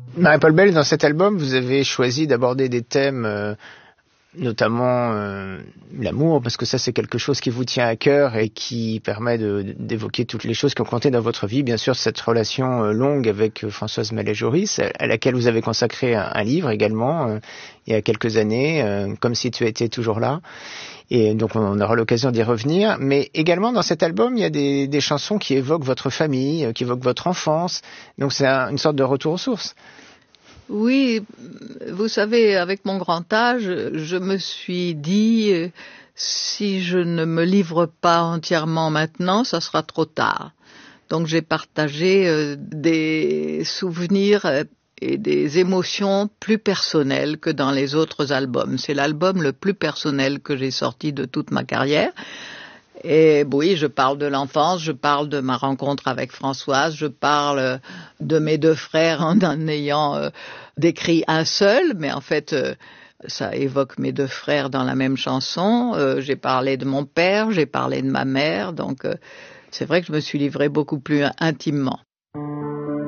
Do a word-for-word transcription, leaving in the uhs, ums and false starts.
Marie-Paule Bell, dans cet album, vous avez choisi d'aborder des thèmes, euh, notamment euh, l'amour, parce que ça c'est quelque chose qui vous tient à cœur et qui permet de, d'évoquer toutes les choses qui ont compté dans votre vie. Bien sûr, cette relation euh, longue avec euh, Françoise Mallet-Joris, à, à laquelle vous avez consacré un, un livre également, euh, il y a quelques années, euh, Comme si tu étais toujours là. Et donc on aura l'occasion d'y revenir. Mais également dans cet album, il y a des, des chansons qui évoquent votre famille, euh, qui évoquent votre enfance. Donc c'est un, une sorte de retour aux sources. Oui, vous savez, avec mon grand âge, je me suis dit, euh, si je ne me livre pas entièrement maintenant, ça sera trop tard. Donc j'ai partagé euh, des souvenirs et des émotions plus personnelles que dans les autres albums. C'est l'album le plus personnel que j'ai sorti de toute ma carrière. Et oui, je parle de l'enfance, je parle de ma rencontre avec Françoise, je parle de mes deux frères en en ayant euh, décrit un seul, mais en fait, euh, ça évoque mes deux frères dans la même chanson. Euh, j'ai parlé de mon père, j'ai parlé de ma mère, donc euh, c'est vrai que je me suis livrée beaucoup plus intimement.